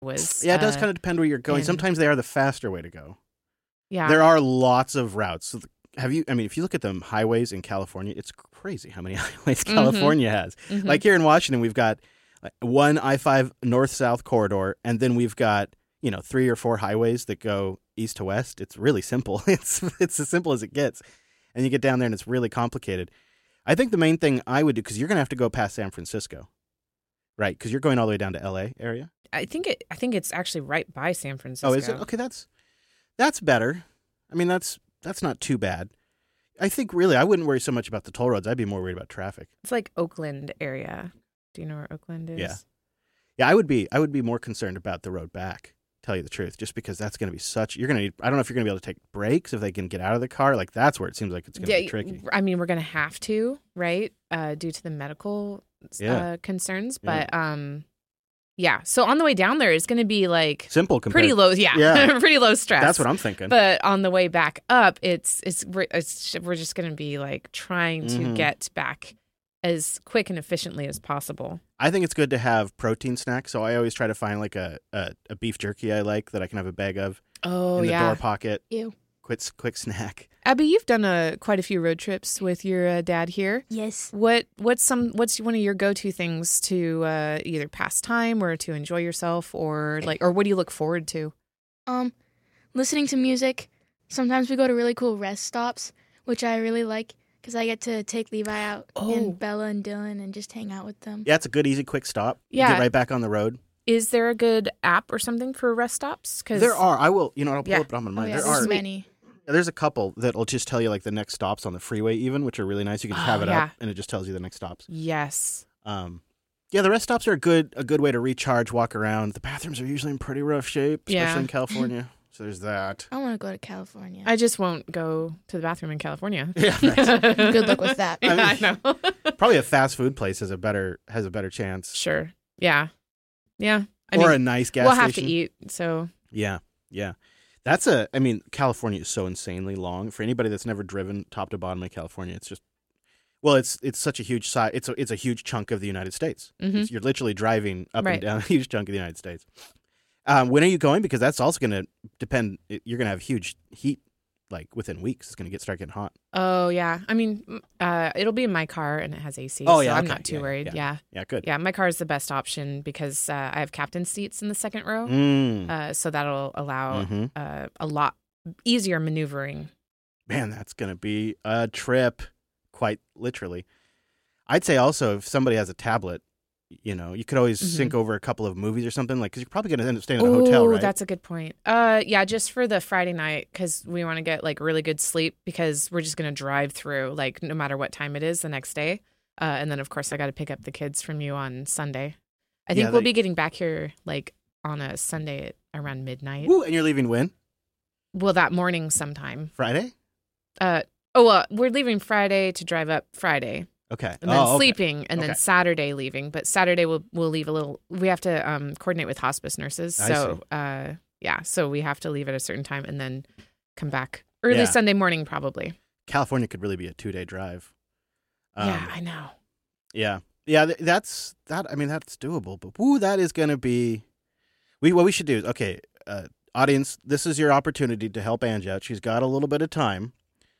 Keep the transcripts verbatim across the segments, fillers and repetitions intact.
was. Yeah, it does uh, kind of depend where you're going. and- Sometimes they are the faster way to go. Yeah. There are lots of routes. So have you? I mean, if you look at the highways in California, it's crazy how many highways Mhm. California has. Mhm. Like here in Washington, we've got like, one I five north-south corridor, and then we've got you know three or four highways that go east to west. It's really simple. It's it's as simple as it gets, and you get down there and it's really complicated. I think the main thing I would do, because you're going to have to go past San Francisco, right? Because you're going all the way down to L A area. I think it. I think it's actually right by San Francisco. Oh, is it? Okay, that's that's better. I mean, that's that's not too bad. I think really I wouldn't worry so much about the toll roads. I'd be more worried about traffic. It's like Oakland area. Do you know where Oakland is? Yeah. Yeah, I would be I would be more concerned about the road back, tell you the truth, just because that's going to be such you're going to need I don't know if you're going to be able to take breaks if they can get out of the car. Like that's where it seems like it's going to Yeah, be tricky. I mean, we're going to have to, right? Uh, due to the medical Yeah. uh, concerns. Yeah. But um, yeah. So on the way down there, it's going to be like Simple compared. pretty low. Yeah. Yeah. pretty low stress. That's what I'm thinking. But on the way back up, it's it's we're, it's, we're just going to be like trying to Mhm. get back as quick and efficiently as possible. I think it's good to have protein snacks, so I always try to find like a, a, a beef jerky I like that I can have a bag of Oh in the yeah, door pocket. Ew. Quick quick snack. Abby, you've done a quite a few road trips with your uh, dad here. Yes. What what's some what's one of your go to things to uh, either pass time or to enjoy yourself, or like or what do you look forward to? Um, listening to music. Sometimes we go to really cool rest stops, which I really like because I get to take Levi out Oh. and Bella and Dylan and just hang out with them. Yeah, it's a good, easy, quick stop. You Yeah. Get right back on the road. Is there a good app or something for rest stops? Cause There are. I will, you know, I'll pull Yeah. it up on my Oh, mind. yeah, there there's are. many. There's a couple that'll just tell you like the next stops on the freeway, even, which are really nice. You can just Oh, have it yeah. up, and it just tells you the next stops. Yes. Um, yeah, the rest stops are a good a good way to recharge, walk around. The bathrooms are usually in pretty rough shape, especially Yeah. in California. So there's that. I want to go to California. I just won't go to the bathroom in California. Yeah, right. Good luck with that. Yeah, I, I mean- know. Probably a fast food place has a better has a better chance, Sure. Yeah. Yeah. I or mean, a nice gas we'll station. have to eat. So Yeah, yeah. That's a. I mean, California is so insanely long. For anybody that's never driven top to bottom of California, it's just. Well, it's it's such a huge size. It's a, it's a huge chunk of the United States. Mhm. It's, you're literally driving up Right. and down a huge chunk of the United States. Um, when are you going? Because that's also going to depend. You're going to have huge heat, like within weeks. It's going to get start getting hot. Oh yeah, I mean, m- uh, it'll be in my car and it has A C. Oh, so yeah, I'm okay. not too Yeah, worried. yeah. Yeah. Yeah, good. yeah, My car is the best option because uh, I have captain seats in the second row, Mm. uh, so that'll allow Mhm. uh, a lot easier maneuvering. Man, that's going to be a trip, quite literally. I'd say also if somebody has a tablet, you know, you could always Mhm. sync over a couple of movies or something, like because you're probably going to end up staying in a hotel, right? That's a good point. Uh, yeah, just for the Friday night because we want to get like really good sleep because we're just gonna drive through like no matter what time it is the next day. Uh, and then of course I got to pick up the kids from you on Sunday. I think Yeah, we'll they- be getting back here like on a Sunday at around midnight. Woo, and you're leaving when? Well, that morning sometime. Friday? Uh, oh, uh, we're leaving Friday to drive up Friday, Okay. and then Oh, okay. sleeping, and then Okay. Saturday leaving. But Saturday we'll we'll leave a little. We have to um, coordinate with hospice nurses, I so uh, yeah, so we have to leave at a certain time and then come back early Yeah. Sunday morning, probably. California could really be a two day drive. Um, yeah, I know. Yeah. Yeah. th- That's that. I mean, that's doable. But woo, that is going to be. We what we should do is okay, uh, audience. This is your opportunity to help Angie out. She's got a little bit of time,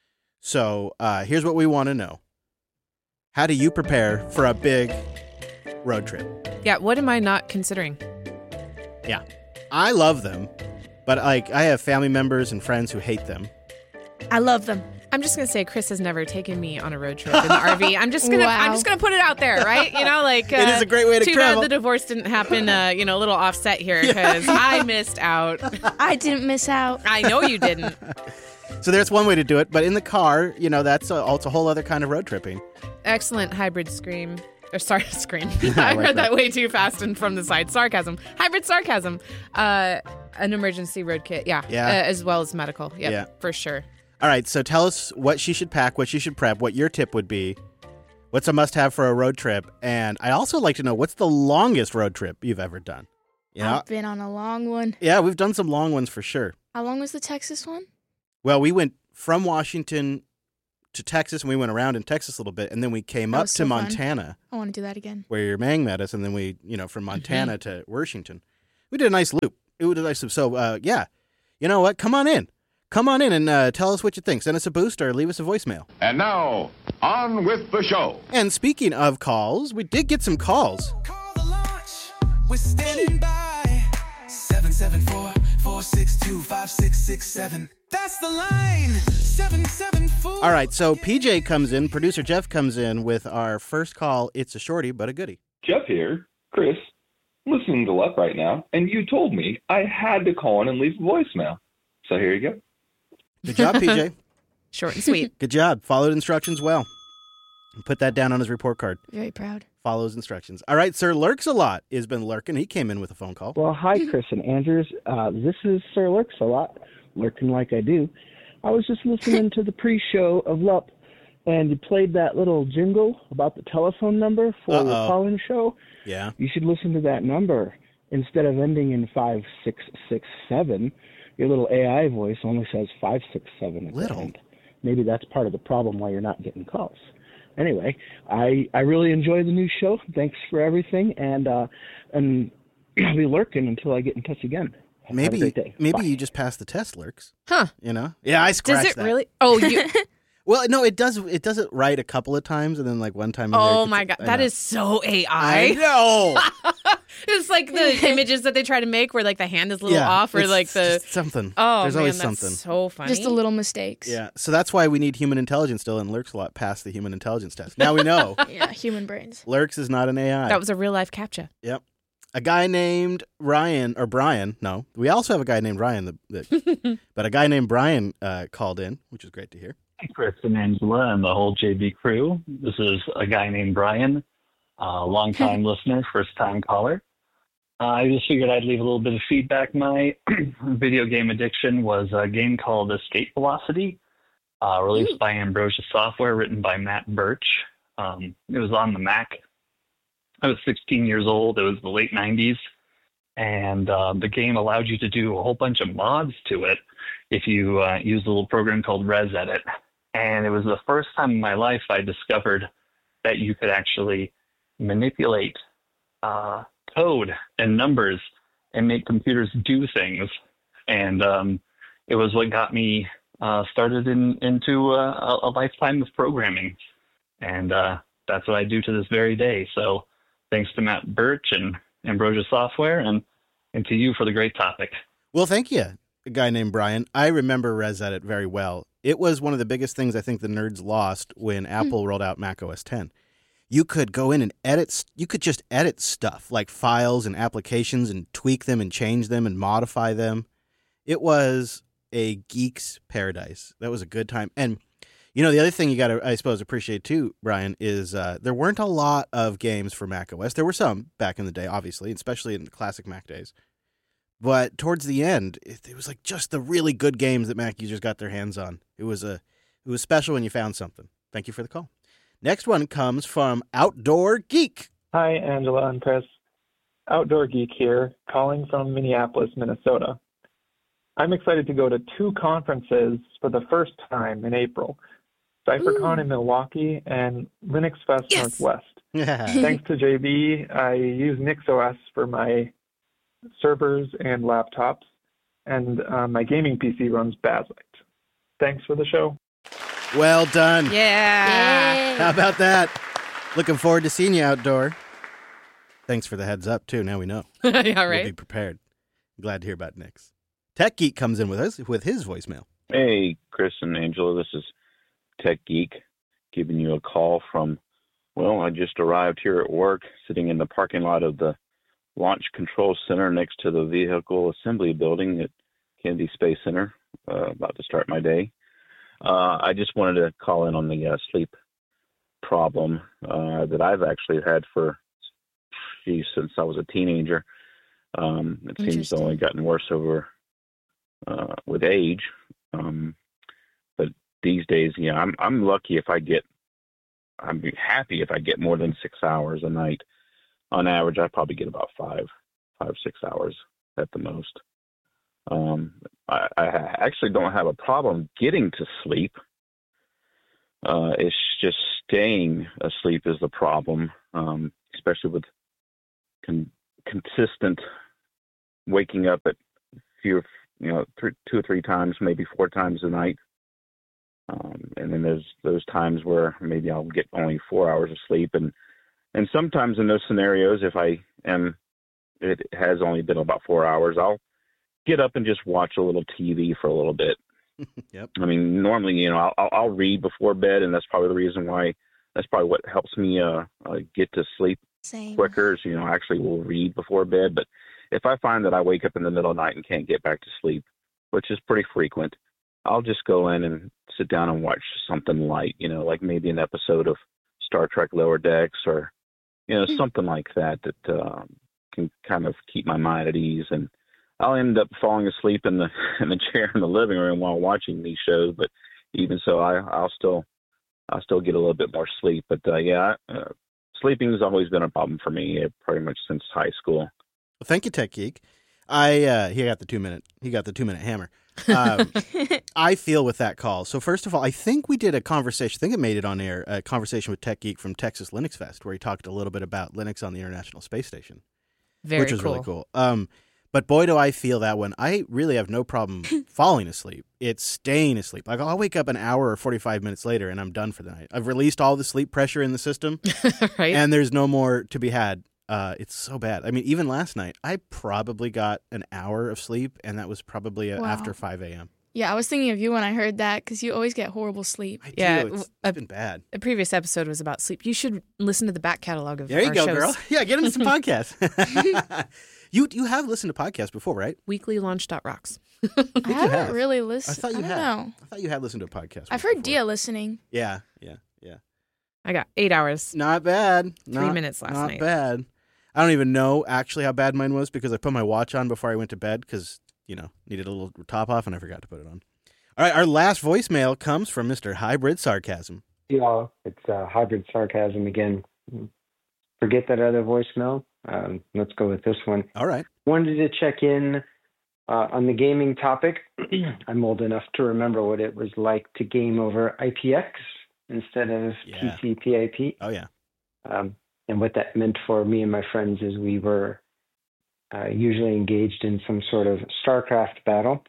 so uh, here's what we want to know. How do you prepare for a big road trip? Yeah, what am I not considering? Yeah, I love them, but like I have family members and friends who hate them. I love them. I'm just gonna say Chris has never taken me on a road trip in the R V. I'm just gonna I'm Wow. just gonna put it out there, right? You know, like uh, It is a great way to too travel. bad the divorce didn't happen. Uh, you know, a little offset here because I missed out. I didn't miss out. I know you didn't. So there's one way to do it, but in the car, you know, that's a, it's a whole other kind of road tripping. Excellent hybrid scream. Or sorry, scream. I I like heard that. that way too fast and from the side. Sarcasm. Hybrid sarcasm. Uh, an emergency road kit. Yeah. Yeah. Uh, as well as medical. Yep, Yeah. for sure. All right, so tell us what she should pack, what she should prep, what your tip would be. What's a must-have for a road trip? And I also like to know what's the longest road trip you've ever done. You know? I've been on a long one. Yeah, we've done some long ones for sure. How long was the Texas one? Well, we went from Washington to Texas, and we went around in Texas a little bit, and then we came That up was to so fun. Montana, I want to do that again. where your Mang met us, and then we, you know, from Montana to Washington. We did a nice loop. It was a nice loop. So, uh, yeah, you know what? Come on in. Come on in and uh, tell us what you think. Send us a boost or leave us a voicemail. And now, on with the show. And speaking of calls, we did get some calls. Call the launch. We're standing by. seven seven four, four six two, five six six seven. That's the line. seven seven four. All right, so P J comes in, producer Jeff comes in with our first call. It's a shorty, but a goodie. Jeff here. Chris, I'm listening to Left right now, and you told me I had to call in and leave a voicemail. So here you go. Good job, P J. Short and sweet. Good job. Followed instructions well. Put that down on his report card. Very proud. Follows instructions. All right, Sir Lurks a Lot has been lurking. He came in with a phone call. Well, hi, Chris and Andrews. Uh, this is Sir Lurks a Lot, lurking like I do. I was just listening to the pre-show of L U P, and you played that little jingle about the telephone number for Uh-oh. the call-in show. Yeah. You should listen to that number. Instead of ending in five six six seven, your little A I voice only says five six seven at Little. the end. Maybe that's part of the problem why you're not getting calls. Anyway, I I really enjoy the new show. Thanks for everything, and uh, and I'll be lurking until I get in touch again. Have a Maybe great day. maybe Bye. you just passed the test, Lurks. Huh. You know? Yeah, I Does scratched it that. really? Oh, you. Well, no, it does. It does it right a couple of times, and then like one time. in there, Oh it my gets- God. I That know. is so A I I. know. It's like the images that they try to make where like the hand is a little yeah, off or it's like the. just something. Oh, There's man, always that's something. so funny. Just the little mistakes. Yeah, so that's why we need human intelligence still, and Lurks a Lot passed the human intelligence test. Now we know Yeah, human brains. Lurks is not an A I. That was a real life captcha. Yep. A guy named Ryan, or Brian, no. We also have a guy named Ryan, the, the, but a guy named Brian uh, called in, which is great to hear. Hey, Chris and Angela and the whole J B crew. This is a guy named Brian, a longtime listener, first-time caller. Uh, I just figured I'd leave a little bit of feedback. My video game addiction was a game called Escape Velocity, uh, released by Ambrosia Software, written by Matt Birch. Um, it was on the Mac. I was sixteen years old. It was the late nineties. And uh, the game allowed you to do a whole bunch of mods to it if you uh, used a little program called ResEdit. And it was the first time in my life I discovered that you could actually manipulate uh, code and numbers and make computers do things. And um, it was what got me uh, started in, into uh, a, a lifetime of programming. And uh, that's what I do to this very day. So thanks to Matt Birch and Ambrosia Software and, and to you for the great topic. Well, thank you, a guy named Brian. I remember ResEdit very well. It was one of the biggest things I think the nerds lost when Apple rolled out Mac O S ten. You could go in and edit, you could just edit stuff like files and applications and tweak them and change them and modify them. It was a geek's paradise. That was a good time. And, you know, the other thing you got to, I suppose, appreciate too, Brian, is uh, there weren't a lot of games for Mac O S. There were some back in the day, obviously, especially in the classic Mac days. But towards the end, it, it was like just the really good games that Mac users got their hands on. It was a, it was special when you found something. Thank you for the call. Next one comes from Outdoor Geek. Hi, Angela and Chris. Outdoor Geek here, calling from Minneapolis, Minnesota. I'm excited to go to two conferences for the first time in April. CypherCon in Milwaukee and Linux Fest Yes. Northwest. Thanks to J B, I use NixOS for my servers and laptops, and uh, my gaming P C runs Bazzite. Thanks for the show. Well done. Yeah. How about that? Looking forward to seeing you outdoor. Thanks for the heads up, too. Now we know. yeah, We'll be right. prepared. Glad to hear about Nix. Tech Geek comes in with us with his voicemail. Hey, Chris and Angela, this is Tech Geek giving you a call from, well, I just arrived here at work, sitting in the parking lot of the Launch Control Center next to the Vehicle Assembly Building at Kennedy Space Center, uh, about to start my day. Uh, I just wanted to call in on the uh, sleep problem uh, that I've actually had for, geez, since I was a teenager. Um, it seems to Interesting. only gotten worse over uh, with age. Um, but these days, yeah, I'm I'm lucky if I get, I'm happy if I get more than six hours a night. On average, I probably get about five, five, six hours at the most. Um, I, I actually don't have a problem getting to sleep. Uh, it's just staying asleep is the problem, um, especially with con- consistent waking up at few, you know, th- two or three times, maybe four times a night. Um, and then there's those times where maybe I'll get only four hours of sleep. And, and sometimes in those scenarios, if I am, it has only been about four hours, I'll get up and just watch a little T V for a little bit. Yep. I mean, normally, you know, I'll, I'll read before bed, and that's probably the reason why, that's probably what helps me uh, uh, get to sleep Same. quicker is, you know, actually will read before bed. But if I find that I wake up in the middle of the night and can't get back to sleep, which is pretty frequent, I'll just go in and sit down and watch something light, you know, like maybe an episode of Star Trek Lower Decks or, you know, something like that that um, can kind of keep my mind at ease. And I'll end up falling asleep in the in the chair in the living room while watching these shows. But even so, I, I'll still I'll still get a little bit more sleep. But uh, yeah, uh, sleeping has always been a problem for me, uh, pretty much since high school. Well, thank you, Tech Geek. I uh, he got the two minute he got the two minute hammer. Um, I feel with that call. So first of all, I think we did a conversation. I think it made it on air. A conversation with Tech Geek from Texas Linux Fest, where he talked a little bit about Linux on the International Space Station, Very which was cool. really cool. Um, but boy, do I feel that one. I really have no problem falling asleep. It's staying asleep. Like I'll wake up an hour or forty-five minutes later, and I'm done for the night. I've released all the sleep pressure in the system, Right? and there's no more to be had. Uh, it's so bad. I mean, even last night, I probably got an hour of sleep, and that was probably uh, Wow. after five a.m. Yeah, I was thinking of you when I heard that because you always get horrible sleep. I Yeah, do. It's, a- it's been bad. A previous episode was about sleep. You should listen to the back catalog of There you our go, shows. girl. Yeah, get into some podcasts. you you have listened to podcasts before, right? Weekly launch dot rocks. I you haven't have. really I listened. thought you I don't had. know. I thought you had listened to a podcast. I've heard before. Dia listening. Yeah, yeah, yeah. I got eight hours. Not bad. Three Not- minutes last not night. bad. I don't even know actually how bad mine was because I put my watch on before I went to bed because, you know, needed a little top off and I forgot to put it on. All right, our last voicemail comes from Mister Hybrid Sarcasm. Y'all, it's uh, Hybrid Sarcasm again. Forget that other voicemail. Um, let's go with this one. All right. Wanted to check in uh, on the gaming topic. I'm old enough to remember what it was like to game over I P X instead of Yeah. T C P I P. Oh, yeah. Um, and what that meant for me and my friends is we were uh, usually engaged in some sort of StarCraft battle.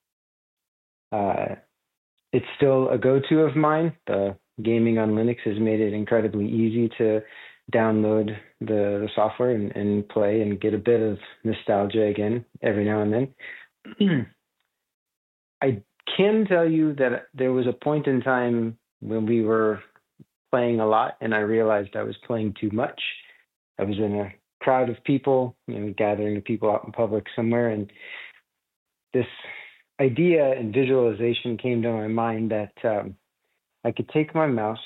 Uh, it's still a go-to of mine. The gaming on Linux has made it incredibly easy to download the, the software and, and play and get a bit of nostalgia again every now and then. I can tell you that there was a point in time when we were playing a lot and I realized I was playing too much. I was in a crowd of people, you know, gathering of people out in public somewhere, and this idea and visualization came to my mind that um, I could take my mouse.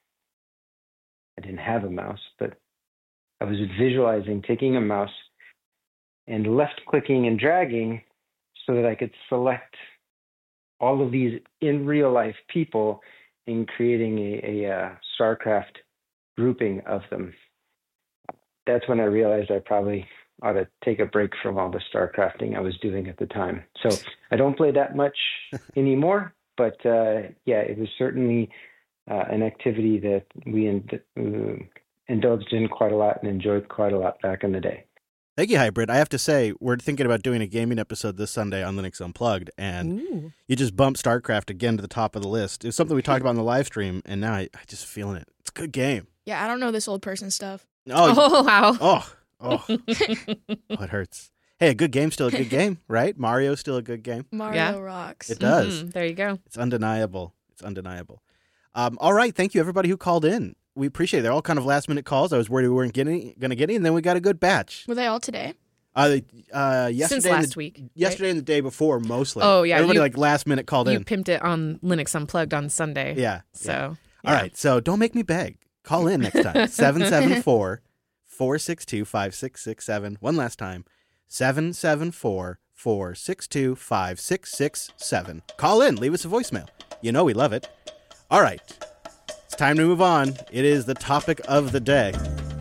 I didn't have a mouse, but I was visualizing taking a mouse and left clicking and dragging so that I could select all of these in real life people and creating a, a uh, StarCraft grouping of them. That's when I realized I probably ought to take a break from all the StarCrafting I was doing at the time. So I don't play that much anymore, but uh, yeah, it was certainly uh, an activity that we ind- uh, indulged in quite a lot and enjoyed quite a lot back in the day. Thank you, Hybrid. I have to say, we're thinking about doing a gaming episode this Sunday on Linux Unplugged, and Ooh. you just bumped StarCraft again to the top of the list. It was something we talked about in the live stream, and now I, I just feeling it. It's a good game. Yeah, I don't know this old person stuff. Oh, Oh, wow. oh, oh, oh, it hurts. Hey, a good game's still a good game, right? Mario's still a good game. Mario Yeah. rocks. It does. Mhm. There you go. It's undeniable. It's undeniable. Um, all right. Thank you, everybody who called in. We appreciate it. They're all kind of last-minute calls. I was worried we weren't getting going to get any, and then we got a good batch. Were they all today? Uh, uh, yesterday Since and last the, week. Yesterday and the day before, mostly. Oh, yeah, Everybody you- like last-minute called You in. pimped it on Linux Unplugged on Sunday. Yeah. So, yeah. yeah. All right. So don't make me beg. Call in next time. seven seven four, four six two, five six six seven. One last time. seven seven four, four six two, five six six seven. Call in. Leave us a voicemail. You know we love it. All right. It's time to move on. It is the topic of the day.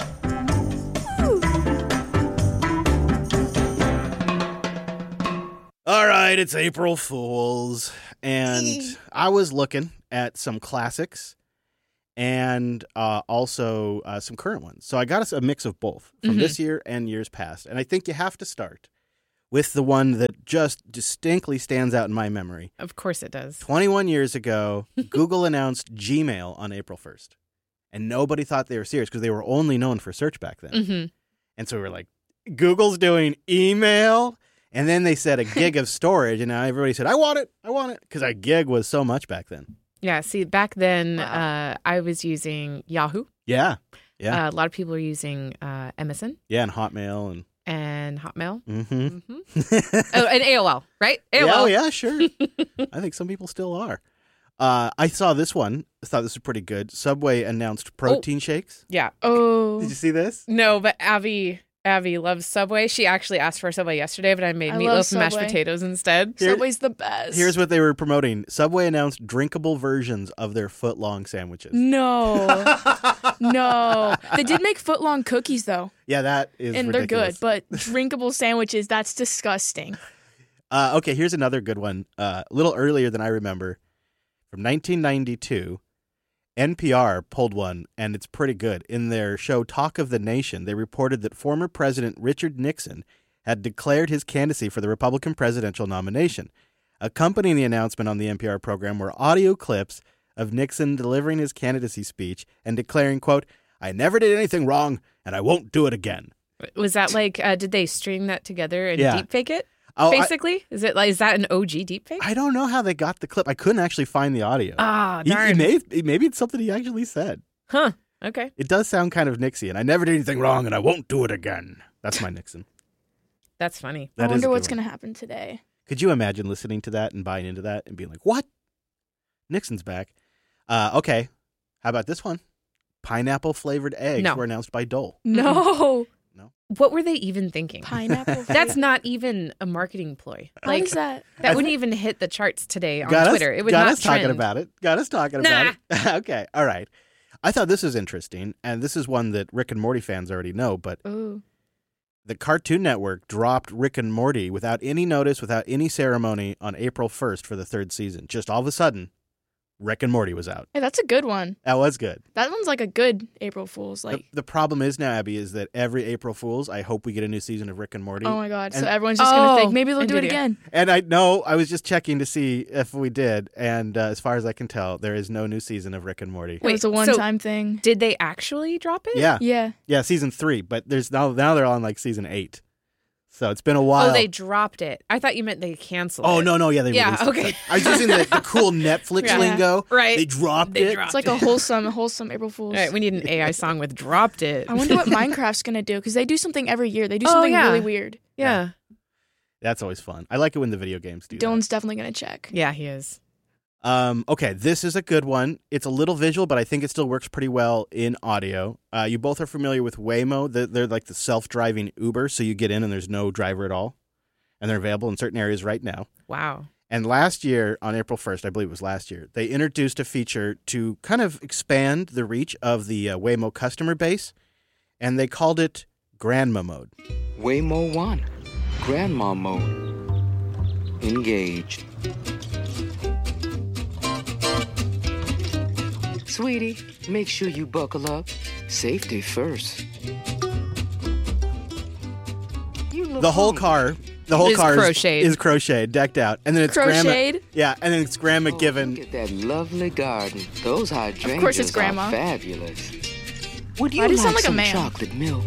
All right, it's April Fool's, and I was looking at some classics and uh, also uh, some current ones. So I got us a mix of both from Mhm. this year and years past, and I think you have to start with the one that just distinctly stands out in my memory. Of course it does. twenty-one years ago, Google announced Gmail on April first. And nobody thought they were serious because they were only known for search back then. Mm-hmm. And so we were like, Google's doing email? And then they said a gig of storage, and now everybody said, I want it, I want it, because a gig was so much back then. Yeah, see, back then Wow. uh, I was using Yahoo. Yeah, yeah. Uh, a lot of people are using uh, M S N yeah, and Hotmail and... and Hotmail. Mm-hmm. Mm-hmm. Oh, and A O L, right? A O L. Yeah, oh, yeah, sure. I think some people still are. Uh, I saw this one. I thought this was pretty good. Subway announced protein shakes. Yeah. Oh. Did you see this? No, but Abby Abby loves Subway. She actually asked for Subway yesterday, but I made I love meatloaf and mashed Subway. potatoes instead. Here- Subway's the best. Here's what they were promoting. Subway announced drinkable versions of their foot-long sandwiches. No. No. They did make foot-long cookies, though. Yeah, that is and ridiculous. they're good, but drinkable sandwiches, that's disgusting. Uh, okay, here's another good one. Uh, a little earlier than I remember. From nineteen ninety-two, N P R pulled one, and it's pretty good. In their show Talk of the Nation, they reported that former President Richard Nixon had declared his candidacy for the Republican presidential nomination. Accompanying the announcement on the N P R program were audio clips of Nixon delivering his candidacy speech and declaring, quote, I never did anything wrong, and I won't do it again. Was that like, uh, did they string that together and Yeah. deep fake it? Oh, I- Basically? Is it like, is that an O G deep fake? I don't know how they got the clip. I couldn't actually find the audio. Ah, He- he darn. may- maybe it's something he actually said. Huh. Okay. It does sound kind of Nixie, and I never did anything wrong, and I won't do it again. That's my Nixon. That's funny. That I is a wonder good what's one. going to happen today. Could you imagine listening to that and buying into that and being like, what? Nixon's back. Uh, okay. How about this one? Pineapple flavored eggs No. were announced by Dole. No. What were they even thinking? Pineapple. That's not even a marketing ploy. How Like is that? that wouldn't even hit the charts today on got Twitter. us, It would got not us talking trend. about it. Got us talking about it. Okay. All right. I thought this was interesting, and this is one that Rick and Morty fans already know, but Ooh. the Cartoon Network dropped Rick and Morty without any notice, without any ceremony on April first for the third season. Just all of a sudden, Rick and Morty was out. Hey, that's a good one. That was good. That one's like a good April Fool's. The, Like, the problem is now, Abby, is that every April Fool's, I hope we get a new season of Rick and Morty. oh my God. And, So everyone's just going to Oh, think maybe they'll do it NVIDIA. again. and I know, I was just checking to see if we did, and uh, as far as I can tell, there is no new season of Rick and Morty. It was a so- one time thing. Did they actually drop it? Yeah, Yeah. yeah, season three, but there's now now they're on like season eight, so it's been a while. Oh, they dropped it. I thought you meant they canceled Oh it. no, no, yeah, they Yeah, released it. okay. I was using the, the cool Netflix Yeah. lingo. Right. They dropped They it. dropped It's like a wholesome, wholesome April Fool's. All right, we need an A I song with dropped it. I wonder what Minecraft's going to do because they do something every year. They do Oh, something yeah. really weird. Yeah. That's always fun. I like it when the video games do that. Dylan's definitely going to check. Yeah, he is. Um, okay, this is a good one. It's a little visual, but I think it still works pretty well in audio. Uh, you both are familiar with Waymo. They're, they're like the self-driving Uber, so you get in and there's no driver at all. And they're available in certain areas right now. Wow. And last year, on April first, I believe it was last year, they introduced a feature to kind of expand the reach of the uh, Waymo customer base, and they called it Grandma Mode. Waymo One, Grandma Mode. Engaged. Sweetie, make sure you buckle up. Safety first. You look The whole hungry. car, the whole Is car crocheted. is, is crocheted, decked out, and then it's grandma. Crocheted? Yeah, and then it's grandma Oh, given. Look at that lovely garden. Those hydrangeas course it's Grandma. are fabulous. Would you Why do you like sound like a some man? chocolate milk?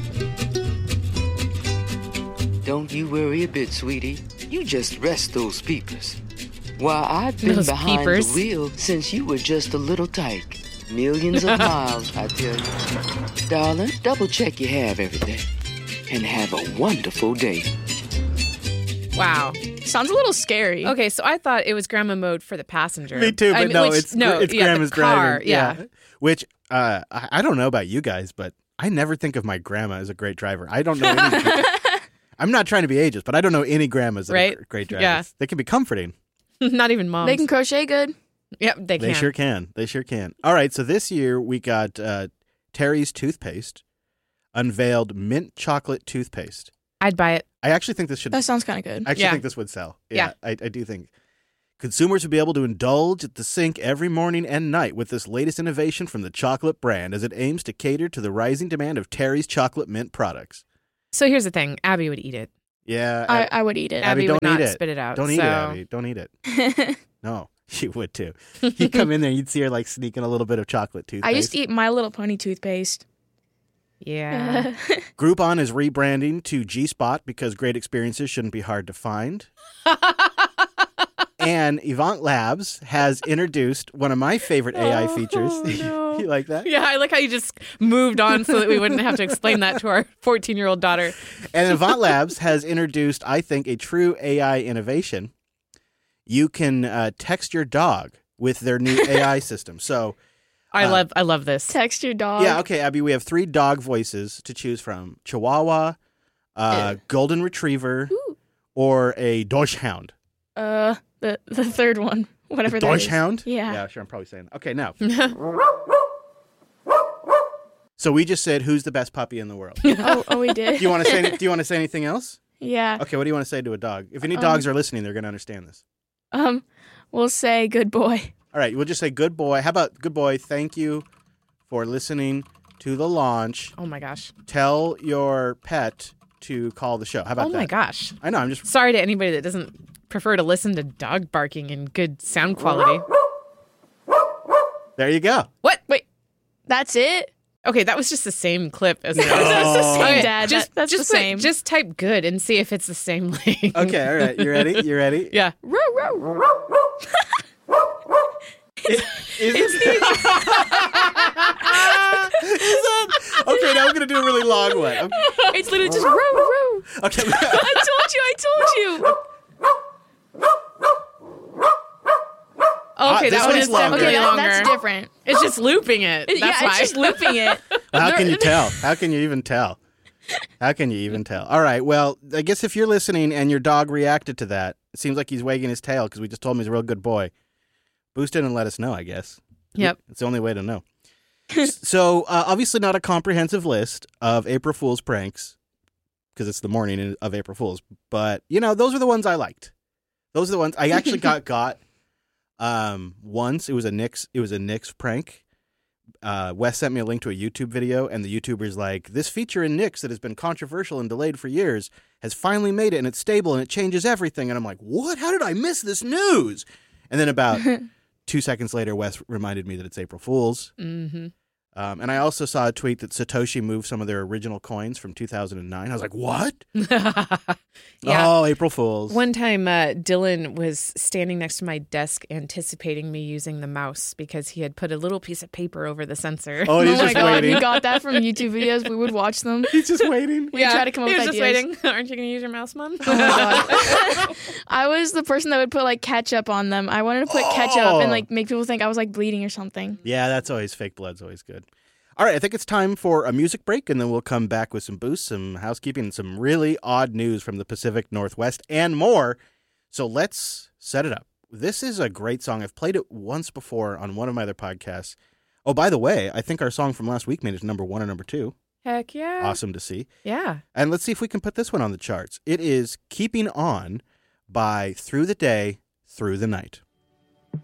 Don't you worry a bit, sweetie. You just rest those peepers. Why, I've been Those behind peepers. the wheel since you were just a little tyke. Millions of miles, I tell you. Darling, double check you have everything. And have a wonderful day. Wow. Sounds a little scary. Okay, so I thought it was grandma mode for the passenger. Me too, but I mean, no, which- it's no, it's yeah, grandma's the car, driving. Yeah. Which uh, I, I don't know about you guys, but I never think of my grandma as a great driver. I don't know any. I'm not trying to be ageist, but I don't know any grandmas that Right? are great drivers. Yeah. They can be comforting. Not even moms. They can crochet good. Yep, they can. They sure can. They sure can. All right, so this year we got uh, Terry's toothpaste unveiled mint chocolate toothpaste. I'd buy it. I actually think this should. That sounds kind of good. I actually Yeah. think this would sell. Yeah. I, I do think consumers would be able to indulge at the sink every morning and night with this latest innovation from the chocolate brand as it aims to cater to the rising demand of Terry's chocolate mint products. So here's the thing. Abby would eat it. Yeah. I, Ab- I would eat it. Abby, Abby don't would not eat it. spit it out, Don't eat so- it, Abby. Don't eat it. No, you would too. You'd come in there, you'd see her like sneaking a little bit of chocolate toothpaste. I used to eat My Little Pony toothpaste. Yeah. Groupon is rebranding to G-Spot because great experiences shouldn't be hard to find. And Avant Labs has introduced one of my favorite A I Oh, features. no. You like that? Yeah, I like how you just moved on so that we wouldn't have to explain that to our fourteen-year-old daughter. And Avant Labs has introduced, I think, a true A I innovation. You can uh, text your dog with their new A I system. So I uh, love I love this. Text your dog. Yeah, okay, Abby, we have three dog voices to choose from. Chihuahua, uh, Golden Retriever, or a Dachshund. Uh, the the third one, whatever that is. Dachshund? Yeah. Yeah, sure, I'm probably saying that. Okay, now. So we just said, who's the best puppy in the world? oh, oh, we did. Do you want to say? Do you want to say anything else? Yeah. Okay, what do you want to say to a dog? If any Um, dogs are listening, they're going to understand this. Um, we'll say good boy. All right, we'll just say good boy. How about good boy? Thank you for listening to the launch. Oh my gosh. Tell your pet to call the show. How about Oh that? my gosh. I know. I'm just Sorry to anybody that doesn't prefer to listen to dog barking in good sound quality. There you go. What? Wait. That's it? Okay, that was just the same clip as the That's the same, Okay, Dad. Just, That- that's just the put- same. Just type good and see if it's the same link. Okay, all right. You ready? You ready? Yeah. Row, row. Is it? Okay, now I'm gonna do a really long one. I'm- It's literally just row, row. Okay. I told you, I told you. Ah, Okay, this that one one's is longer. definitely Okay, that- longer. that's different. It's just looping it. It- That's yeah, why. it's just looping it. Well, how can you tell? How can you even tell? How can you even tell? All right. Well, I guess if you're listening and your dog reacted to that, it seems like he's wagging his tail because we just told him he's a real good boy. Boost in and let us know, I guess. Yep. It's the only way to know. So, uh, obviously not a comprehensive list of April Fool's pranks because it's the morning of April Fool's. But, you know, those are the ones I liked. Those are the ones I actually got got um, once. It was a Knicks. It was a Knicks prank. Uh, Wes sent me a link to a YouTube video, and the YouTuber's like, this feature in Nix that has been controversial and delayed for years has finally made it, and it's stable, and it changes everything. And I'm like, what? How did I miss this news? And then about two seconds later, Wes reminded me that it's April Fool's. Mm-hmm. Um, and I also saw a tweet that Satoshi moved some of their original coins from two thousand nine. I was like, what? Yeah. Oh, April Fool's. One time, uh, Dylan was standing next to my desk anticipating me using the mouse because he had put a little piece of paper over the sensor. Oh, he's Oh my just god, waiting. you got that from YouTube videos. We would watch them. He's just waiting. We try to come up he with was just ideas. waiting. Aren't you going to use your mouse, Mom? Oh my god. I was the person that would put like ketchup on them. I wanted to put ketchup Oh. and like make people think I was like bleeding or something. Yeah, that's always fake blood's always good. All right, I think it's time for a music break, and then we'll come back with some boosts, some housekeeping, and some really odd news from the Pacific Northwest and more. So let's set it up. This is a great song. I've played it once before on one of my other podcasts. Oh, by the way, I think our song from last week made it number one or number two. Heck yeah. Awesome to see. Yeah. And let's see if we can put this one on the charts. It is Keeping On by Through the Day, Through the Night.